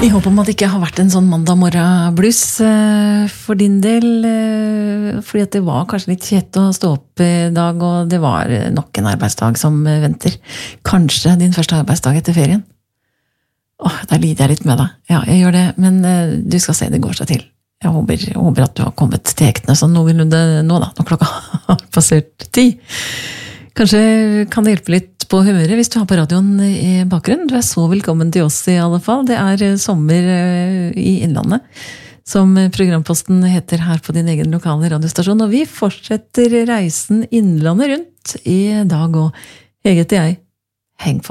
I håp om at det ikke har vært en sånn mandag morgen bluss for din del, fordi at det var kanskje litt kjett å stå opp I dag, og det var nok en arbeidsdag som venter. Kanskje din første arbeidsdag etter ferien. Da lider jeg litt med deg. Ja, jeg gjør det, men du skal se, det går seg til. Jeg håper at du har kommet til hektene sånn noenlunde nå da, når klokka har passert 10. Kanskje kan det hjelpe litt på humøret hvis du har på radioen I bakgrunnen. Du så velkommen til oss I alle fall. Det sommer I Innlandet, som programposten heter her på din egen lokale radiostasjon. Og vi fortsetter reisen Innlandet rundt I dag, og Hege heter jeg. Heng på.